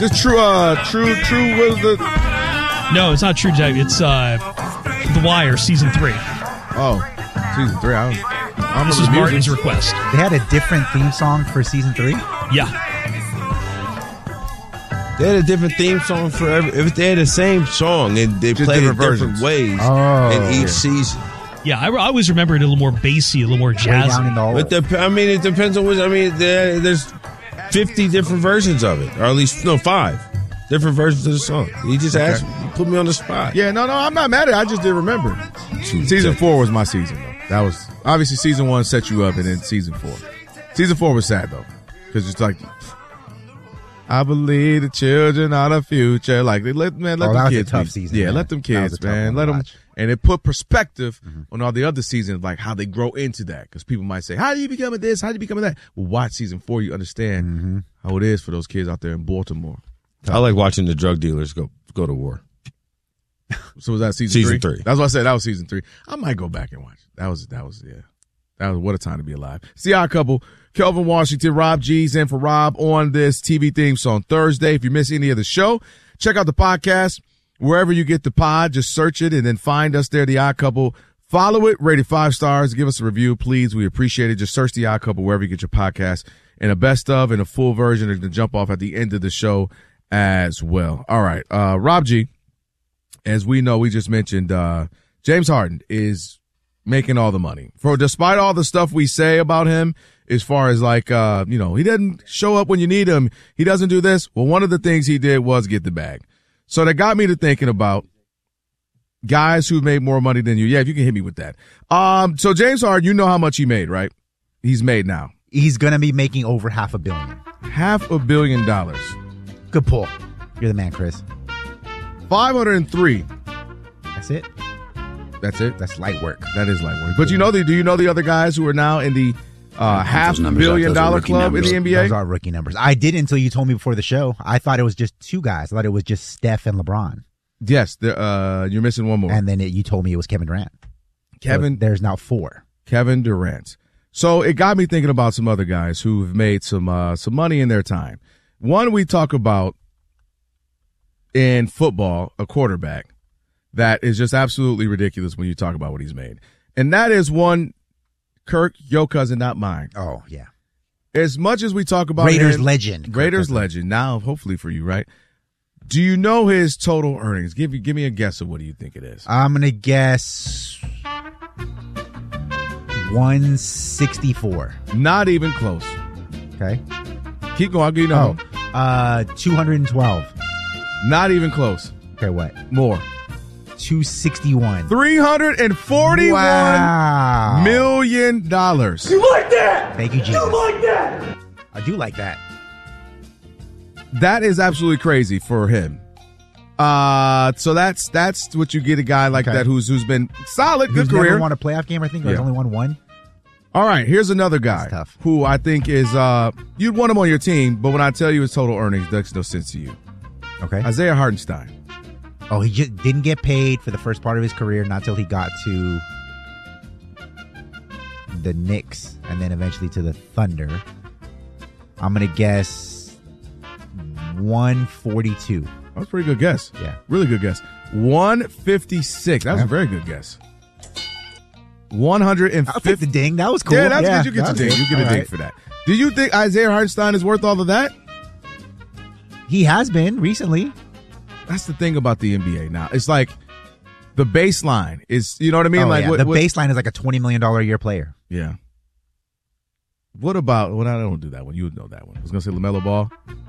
This True was the... No, it's not True Detective. It's The Wire, Season 3. Oh, Season 3. I don't This was Martin's request. They had a different theme song for Season 3? Yeah. They had a different theme song for if they had the same song and they Just played it different different versions. ways in each season. Yeah, I always remember it a little more bassy, a little more Way down in jazzy. the hole. It depends on which. There's 50 different versions of it, or at least 5 different versions of the song. You just asked, you put me on the spot. Yeah, no, I'm not mad at it. I just didn't remember. Season 4 was my season, though. That was obviously Season 1 set you up, and then Season 4. Season 4 was sad though, because it's like, I believe the children are the future. Like, let that the was kids a tough be. season, Yeah, man. let them That was kids, a tough man. one to Let them, watch. and it put perspective on all the other seasons, like how they grow into that. Because people might say, "How do you become this? How do you become that?" Well, watch Season 4, you understand how it is for those kids out there in Baltimore. I like watching the drug dealers go to war. So was that Season 3? 3. That's what I said. That was Season 3. I might go back and watch. That was what a time to be alive. See our couple. Kelvin Washington, Rob G's in for Rob on this TV theme song Thursday. If you miss any of the show, check out the podcast wherever you get the pod. Just search it and then find us there, The Odd Couple. Follow it, rate it 5 stars. Give us a review, please. We appreciate it. Just search The Odd Couple wherever you get your podcast, and a best of and a full version and the jump off at the end of the show as well. All right, Rob G. As we know, we just mentioned James Harden is making all the money. Despite all the stuff we say about him, as far as like, he doesn't show up when you need him. He doesn't do this. Well, one of the things he did was get the bag. So that got me to thinking about guys who made more money than you. Yeah, if you can hit me with that. So James Harden, you know how much he made, right? He's made now. He's going to be making over $500 million. $500 million. Good pull. You're the man, Chris. 503. That's it. That's it. That's light work. That is light work. But do you know the other guys who are now in the $500 million club in the NBA? Those are rookie numbers. I did until you told me before the show. I thought it was just 2 guys. I thought it was just Steph and LeBron. Yes. You're missing one more. And then you told me it was Kevin Durant. So there's now 4. Kevin Durant. So it got me thinking about some other guys who've made some money in their time. One we talk about in football, a quarterback that is just absolutely ridiculous when you talk about what he's made. And that is one, Kirk, your cousin, not mine. Oh, yeah. As much as we talk about Raiders him, legend. Raiders legend. Now, hopefully for you, right? Do you know his total earnings? Give me a guess of what do you think it is. I'm going to guess 164. Not even close. Okay. Keep going. I'll give you no. 212. Not even close. Okay, what? More. 261. $341 million. You like that? Thank you, Jesus. You like that? I do like that. That is absolutely crazy for him. So that's what you get, a guy like that who's been solid, good career. Never won a playoff game, I think. Or he's only won 1. All right, here's another guy who I think is you'd want him on your team, but when I tell you his total earnings, that makes no sense to you. Okay. Isaiah Hartenstein. Oh, he just didn't get paid for the first part of his career, not till he got to the Knicks and then eventually to the Thunder. I'm going to guess 142. That's a pretty good guess. Yeah. Really good guess. 156. That was a very good guess. 150. I'll take the ding. That was cool. Yeah, that's good. You get the ding. You get a ding for that. Do you think Isaiah Hartenstein is worth all of that? He has been recently. That's the thing about the NBA now. It's like the baseline is, you know what I mean? Oh, like yeah. The baseline is like a $20 million a year player. Yeah. What about, well, I don't do that one. You would know that one. I was going to say LaMelo Ball.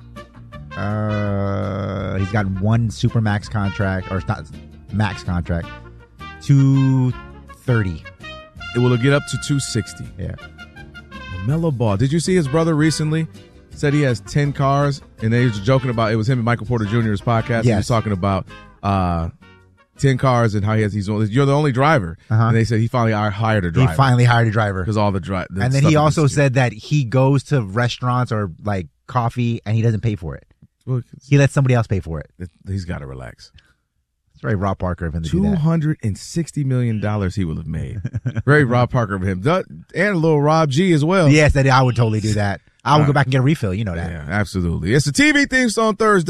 He's got 1 super max contract, or not max contract, 230. It will get up to 260. Yeah. LaMelo Ball. Did you see his brother recently? Said he has 10 cars, and they was joking about, it was him and Michael Porter Jr.'s podcast. Yes. He was talking about 10 cars and how you're the only driver. And they said he finally hired a driver. He finally hired a driver. Because all the and then he also said that he goes to restaurants or like coffee and he doesn't pay for it. Well, he lets somebody else pay for it. He's got to relax. It's very Rob Parker of him to do that. $260 million he would have made. Very Rob Parker of him. And a little Rob G as well. Yes, I would totally do that. I would go back and get a refill. You know that. Yeah, absolutely. It's the TV theme song Thursday.